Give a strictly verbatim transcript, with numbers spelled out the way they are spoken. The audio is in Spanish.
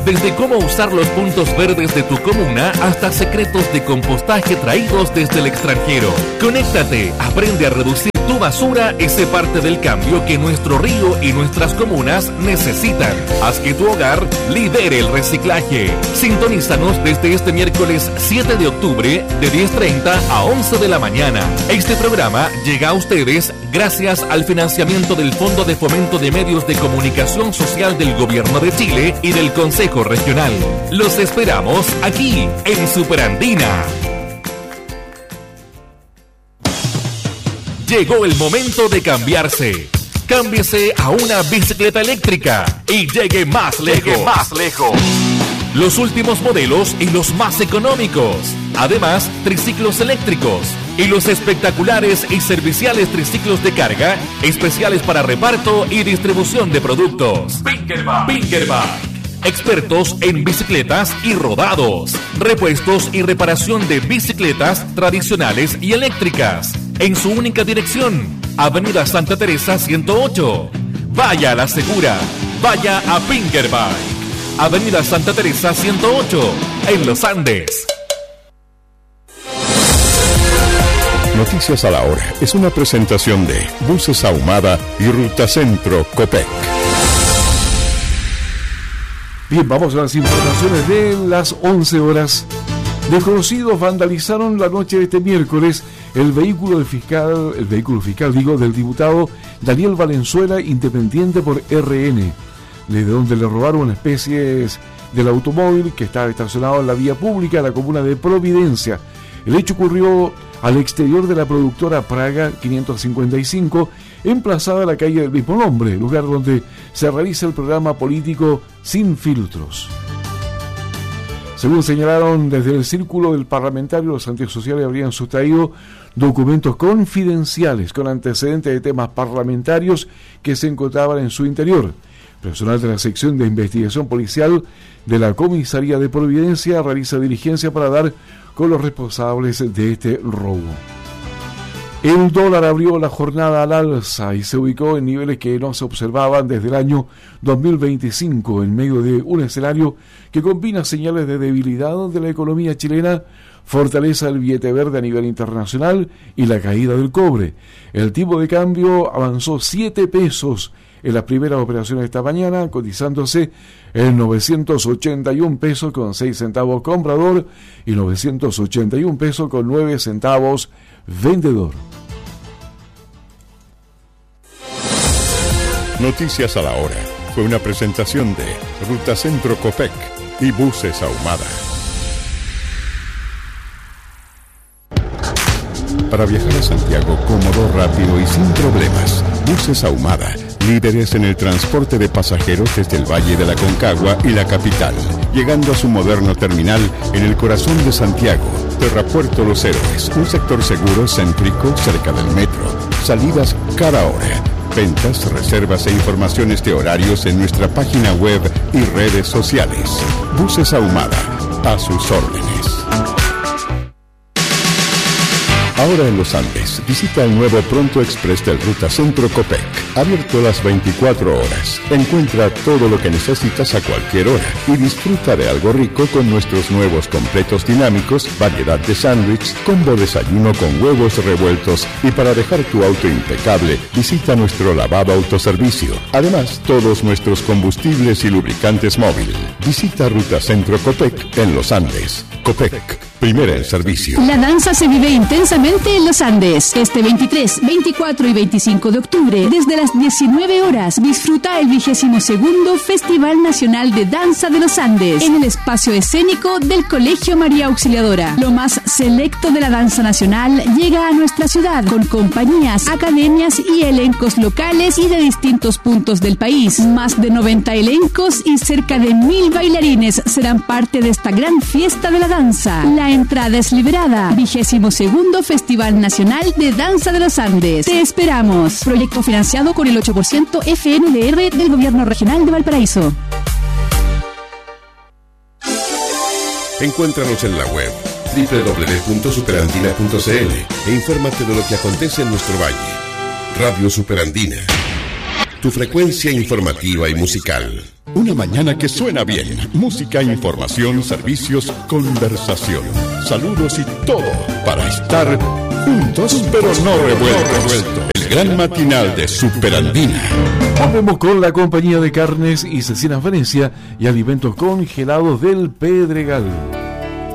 Desde cómo usar los puntos verdes de tu comuna hasta secretos de compostaje traídos desde el extranjero. Conéctate, aprende a reducir tu basura y sé parte del cambio que nuestro río y nuestras comunas necesitan. Haz que tu hogar lidere el reciclaje. Sintonízanos desde este miércoles siete de octubre de diez treinta a once de la mañana. Este programa llega a ustedes gracias al financiamiento del Fondo de Fomento de Medios de Comunicación Social del Gobierno de Chile y del Consejo Regional. Los esperamos aquí en Superandina. Llegó el momento de cambiarse. Cámbiese a una bicicleta eléctrica y llegue más lejos. Llegue más lejos. Los últimos modelos y los más económicos. Además, triciclos eléctricos y los espectaculares y serviciales triciclos de carga, especiales para reparto y distribución de productos. Pinkerback. Pinkerback. Expertos en bicicletas y rodados. Repuestos y reparación de bicicletas tradicionales y eléctricas. En su única dirección, Avenida Santa Teresa ciento ocho. Vaya a la segura, vaya a Pinkerback. Avenida Santa Teresa ciento ocho, en Los Andes. Noticias a la hora es una presentación de Buses Ahumada y Ruta Centro Copec. Bien, vamos a las informaciones de las once horas. Desconocidos vandalizaron la noche de este miércoles el vehículo del fiscal, el vehículo fiscal, digo, del diputado Daniel Valenzuela, independiente por R N, desde donde le robaron especies del automóvil que estaba estacionado en la vía pública de la comuna de Providencia. El hecho ocurrió al exterior de la productora Praga quinientos cincuenta y cinco, emplazada en la calle del mismo nombre, lugar donde se realiza el programa político Sin Filtros. Según señalaron desde el círculo del parlamentario, los antisociales habrían sustraído documentos confidenciales con antecedentes de temas parlamentarios que se encontraban en su interior. Personal de la sección de investigación policial de la comisaría de Providencia realiza diligencia para dar con los responsables de este robo. El dólar abrió la jornada al alza y se ubicó en niveles que no se observaban desde el año dos mil veinticinco, en medio de un escenario que combina señales de debilidad de la economía chilena, fortaleza del billete verde a nivel internacional y la caída del cobre. El tipo de cambio avanzó siete pesos en las primeras operaciones de esta mañana, cotizándose en novecientos ochenta y un pesos con seis centavos comprador y novecientos ochenta y un pesos con nueve centavos vendedor. Noticias a la hora fue una presentación de Ruta Centro Copec y Buses Ahumada. Para viajar a Santiago cómodo, rápido y sin problemas, Buses Ahumada, líderes en el transporte de pasajeros desde el Valle de la Concagua y la capital, llegando a su moderno terminal en el corazón de Santiago, Terrapuerto Los Héroes, un sector seguro, céntrico, cerca del metro, salidas cada hora. Ventas, reservas e informaciones de horarios en nuestra página web y redes sociales. Buses Ahumada, a sus órdenes. Ahora en Los Andes, visita el nuevo Pronto Express del Ruta Centro Copec, abierto las veinticuatro horas. Encuentra todo lo que necesitas a cualquier hora y disfruta de algo rico con nuestros nuevos completos dinámicos, variedad de sándwich, combo desayuno con huevos revueltos y para dejar tu auto impecable, visita nuestro lavado autoservicio. Además, todos nuestros combustibles y lubricantes móvil. Visita Ruta Centro Copec en Los Andes. Copec, primera en servicio. La danza se vive intensamente en Los Andes. Este veintitrés, veinticuatro y veinticinco de octubre, desde las diecinueve horas, disfruta el vigésimo segundo Festival Nacional de Danza de Los Andes en el espacio escénico del Colegio María Auxiliadora. Lo más selecto de la danza nacional llega a nuestra ciudad con compañías, academias y elencos locales y de distintos puntos del país. Más de noventa elencos y cerca de mil bailarines serán parte de esta gran fiesta de la danza. La entrada es liberada. Vigésimo segundo Festival Nacional de Danza de los Andes. Te esperamos. Proyecto financiado con el ocho por ciento F N D R del Gobierno Regional de Valparaíso. Encuéntranos en la web doble u doble u doble u punto superandina punto c l e infórmate de lo que acontece en nuestro valle. Radio Superandina. tu frecuencia informativa y musical. Una mañana que suena bien. Música, información, servicios, conversación, saludos y todo para estar juntos pero no revueltos. El gran matinal de Superandina. Volvemos con la compañía de carnes y cecinas Venecia y alimentos congelados del Pedregal.